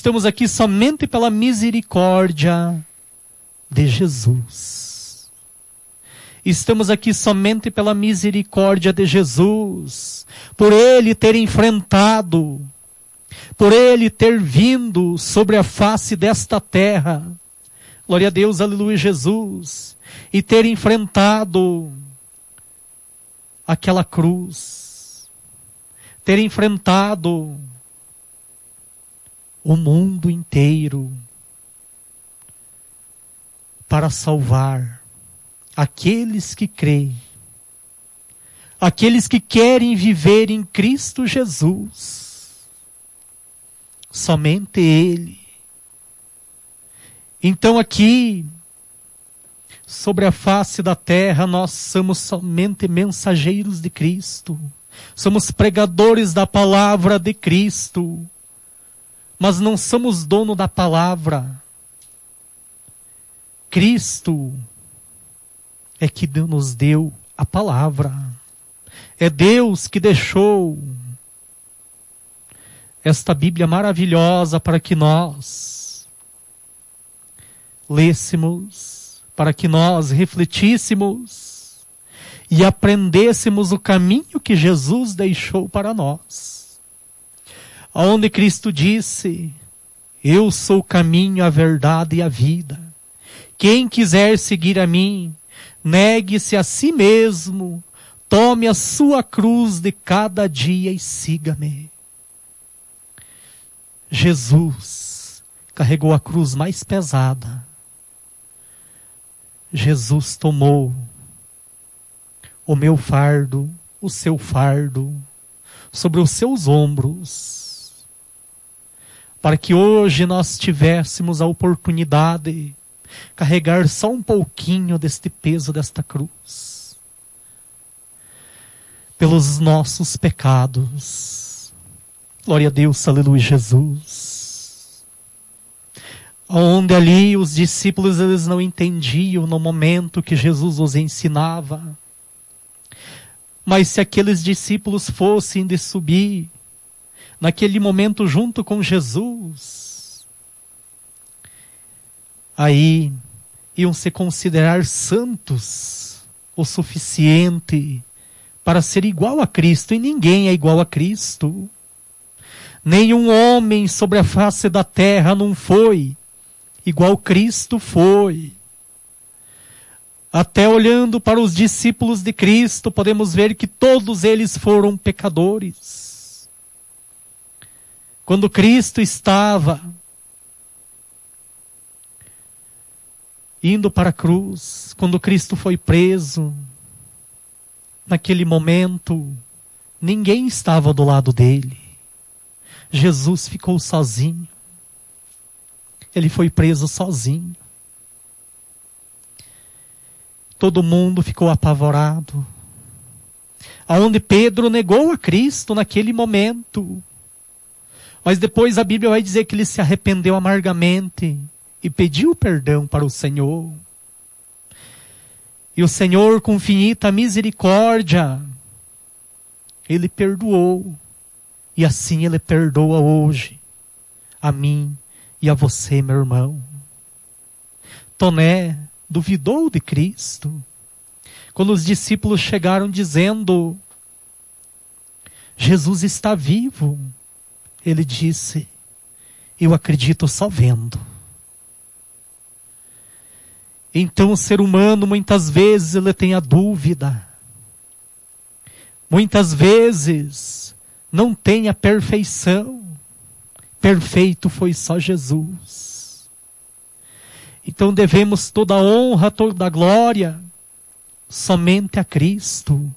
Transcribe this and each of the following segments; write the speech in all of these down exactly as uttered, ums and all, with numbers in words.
estamos aqui somente pela misericórdia de Jesus. Estamos aqui somente pela misericórdia de Jesus, por Ele ter enfrentado, por Ele ter vindo sobre a face desta terra, glória a Deus, aleluia, Jesus, e ter enfrentado aquela cruz, ter enfrentado o mundo inteiro para salvar aqueles que creem, aqueles que querem viver em Cristo Jesus. Somente Ele. Então aqui, sobre a face da terra, nós somos somente mensageiros de Cristo. Somos pregadores da palavra de Cristo. Mas não somos dono da palavra. Cristo é que nos deu a palavra. É Deus que deixou esta Bíblia maravilhosa para que nós lêssemos, para que nós refletíssemos e aprendêssemos o caminho que Jesus deixou para nós. Onde Cristo disse, eu sou o caminho, a verdade e a vida. Quem quiser seguir a mim, negue-se a si mesmo, tome a sua cruz de cada dia e siga-me. Jesus carregou a cruz mais pesada. Jesus tomou o meu fardo, o seu fardo, sobre os seus ombros, para que hoje nós tivéssemos a oportunidade de carregar só um pouquinho deste peso desta cruz. Pelos nossos pecados. Glória a Deus, aleluia, Jesus. Onde ali os discípulos eles não entendiam no momento que Jesus os ensinava. Mas se aqueles discípulos fossem de subir naquele momento junto com Jesus, aí iam se considerar santos o suficiente para ser igual a Cristo, e ninguém é igual a Cristo. Nenhum homem sobre a face da terra não foi igual Cristo foi. Até olhando para os discípulos de Cristo, podemos ver que todos eles foram pecadores. Quando Cristo estava indo para a cruz, quando Cristo foi preso, naquele momento, ninguém estava do lado dele. Jesus ficou sozinho. Ele foi preso sozinho. Todo mundo ficou apavorado. Aonde Pedro negou a Cristo naquele momento. Mas depois a Bíblia vai dizer que ele se arrependeu amargamente e pediu perdão para o Senhor. E o Senhor, com infinita misericórdia, Ele perdoou. E assim Ele perdoa hoje a mim e a você, meu irmão. Tomé duvidou de Cristo. Quando os discípulos chegaram dizendo, Jesus está vivo. Ele disse, eu acredito só vendo. Então o ser humano muitas vezes ele tem a dúvida. Muitas vezes não tem a perfeição. Perfeito foi só Jesus. Então devemos toda a honra, toda a glória somente a Cristo.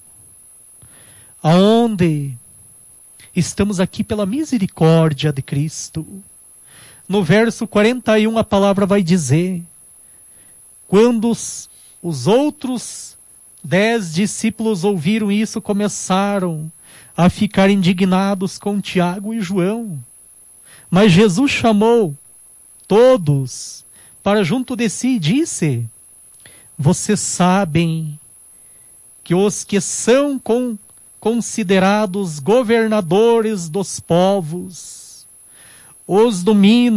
Aonde estamos aqui pela misericórdia de Cristo. No verso quarenta e um a palavra vai dizer, quando os, os outros dez discípulos ouviram isso, começaram a ficar indignados com Tiago e João. Mas Jesus chamou todos para junto de si e disse, vocês sabem que os que são com considerados governadores dos povos, os dominam